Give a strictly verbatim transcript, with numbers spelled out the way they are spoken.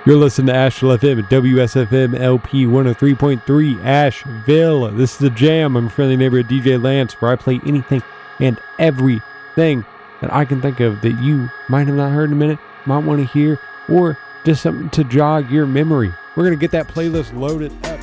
You're listening to Asheville F M at W S F M L P one oh three point three Asheville. This is The Jam. I'm your friendly neighbor D J Lance, where I play anything and everything that I can think of that you might have not heard in a minute, might want to hear, or just something to jog your memory. We're going to get that playlist loaded up.